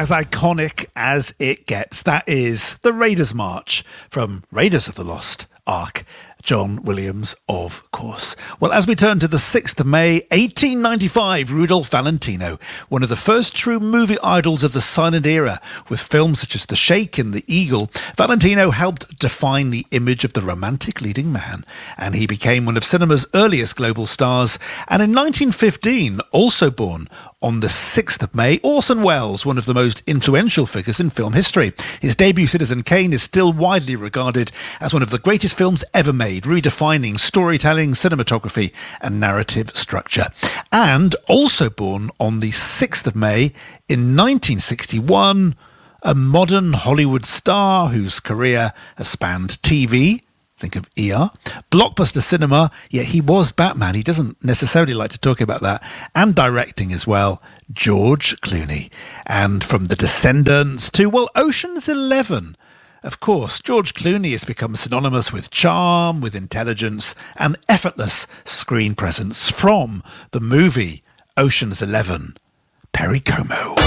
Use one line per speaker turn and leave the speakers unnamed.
as iconic as it gets. That is the Raiders March from Raiders of the Lost Ark. John Williams, of course. Well, as we turn to the 6th of May, 1895, Rudolph Valentino, one of the first true movie idols of the silent era, with films such as The Sheikh and The Eagle, Valentino helped define the image of the romantic leading man, and he became one of cinema's earliest global stars. And in 1915, also born on the 6th of May, Orson Welles, one of the most influential figures in film history. His debut, Citizen Kane, is still widely regarded as one of the greatest films ever made, redefining storytelling, cinematography and narrative structure. And also born on the 6th of May in 1961, a modern Hollywood star whose career has spanned TV, think of ER, blockbuster cinema, yet he was Batman. He doesn't necessarily like to talk about that. And directing as well, George Clooney. And from The Descendants to, well, Ocean's 11. Of course, George Clooney has become synonymous with charm, with intelligence and effortless screen presence from the movie Ocean's 11, Perry Como.